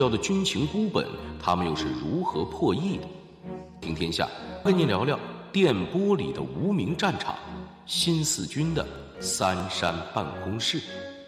要的军情孤本，他们又是如何破译的？听天下跟您聊聊电波里的无名战场——新四军的三山办公室。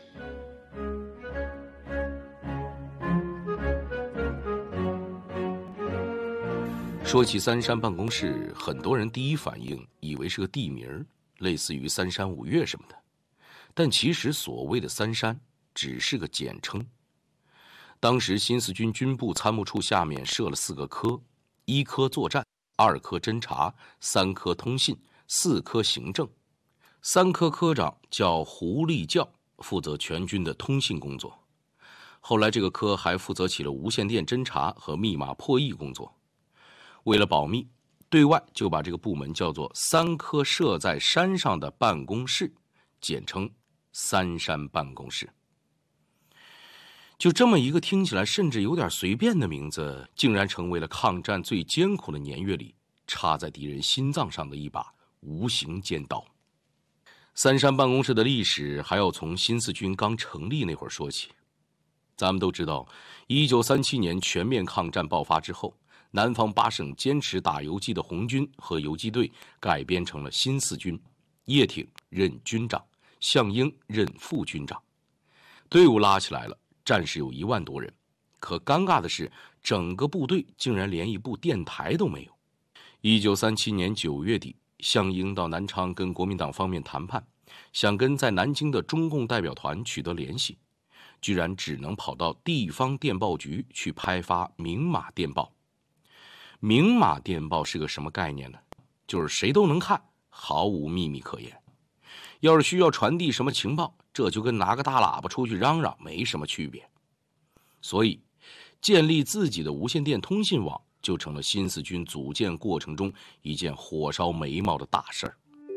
说起三山办公室，很多人第一反应以为是个地名，类似于三山五岳什么的。但其实所谓的三山只是个简称。当时新四军军部参谋处下面设了4个科：1科作战，2科侦察，3科通信，4科行政。3科科长叫胡立教，负责全军的通信工作。后来这个科还负责起了无线电侦察和密码破译工作。为了保密，对外就把这个部门叫做3科设在山上的办公室，简称三山办公室。就这么一个听起来甚至有点随便的名字，竟然成为了抗战最艰苦的年月里插在敌人心脏上的一把无形尖刀。三山办公室的历史还要从新四军刚成立那会儿说起。咱们都知道，1937年全面抗战爆发之后，南方8省坚持打游击的红军和游击队改编成了新四军，叶挺任军长，项英任副军长。队伍拉起来了，战士有1万多人，可尴尬的是，整个部队竟然连一部电台都没有。1937年9月底，项英到南昌跟国民党方面谈判，想跟在南京的中共代表团取得联系，居然只能跑到地方电报局去拍发明码电报。明码电报是个什么概念呢？就是谁都能看，毫无秘密可言。要是需要传递什么情报，这就跟拿个大喇叭出去嚷嚷没什么区别。所以建立自己的无线电通信网就成了新四军组建过程中一件火烧眉毛的大事儿。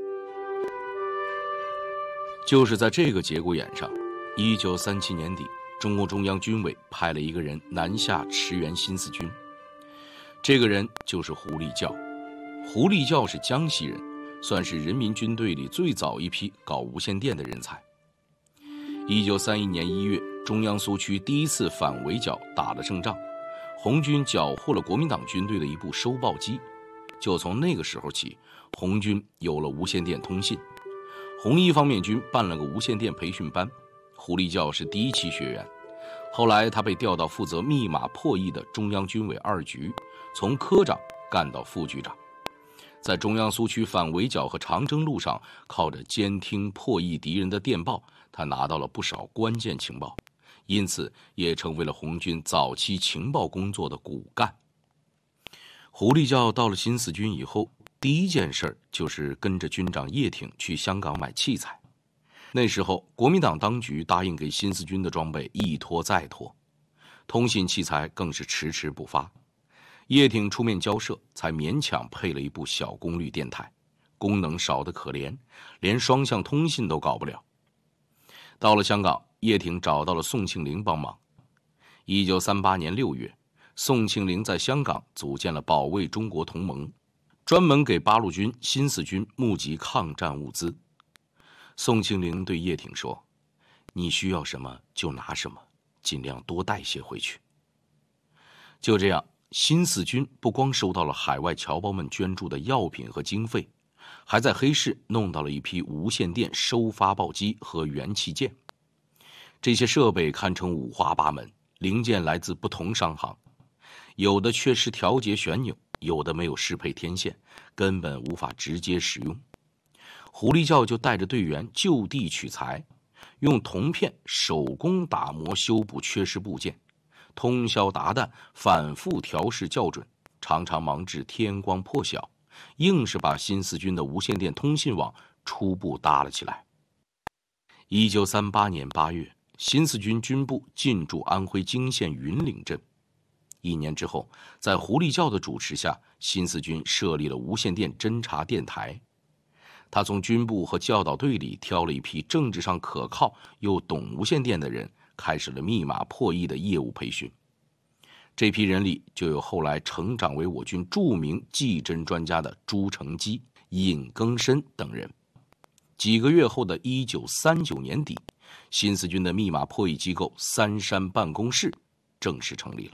就是在这个节骨眼上，1937年底，中共中央军委派了一个人南下驰援新四军。这个人就是胡立教。胡立教是江西人，算是人民军队里最早一批搞无线电的人才。1931年1月，中央苏区第一次反围剿打了胜仗，红军缴获了国民党军队的一部收报机。就从那个时候起，红军有了无线电通信。红一方面军办了个无线电培训班，胡立教是第1期学员。后来他被调到负责密码破译的中央军委2局，从科长干到副局长。在中央苏区反围剿和长征路上，靠着监听破译敌人的电报，他拿到了不少关键情报，因此也成为了红军早期情报工作的骨干。胡立教到了新四军以后，第一件事就是跟着军长叶挺去香港买器材。那时候国民党当局答应给新四军的装备一拖再拖，通信器材更是迟迟不发。叶挺出面交涉，才勉强配了一部小功率电台，功能少得可怜，连双向通信都搞不了。到了香港，叶挺找到了宋庆龄帮忙。1938年6月，宋庆龄在香港组建了保卫中国同盟，专门给八路军、新四军募集抗战物资。宋庆龄对叶挺说：“你需要什么就拿什么，尽量多带些回去。”就这样，新四军不光收到了海外侨胞们捐助的药品和经费，还在黑市弄到了一批无线电收发报机和元器件。这些设备堪称五花八门，零件来自不同商行，有的缺失调节旋钮，有的没有适配天线，根本无法直接使用。胡立教就带着队员就地取材，用铜片手工打磨修补缺失部件，通宵达旦反复调试校准，常常忙至天光破晓，硬是把新四军的无线电通信网初步搭了起来。1938年8月，新四军军部进驻安徽泾县云岭镇。1年之后，在胡立教的主持下，新四军设立了无线电侦察电台。他从军部和教导队里挑了一批政治上可靠又懂无线电的人，开始了密码破译的业务培训。这批人里就有后来成长为我军著名技侦专家的朱成基、尹庚申等人。几个月后的1939年底，新四军的密码破译机构三山办公室正式成立了。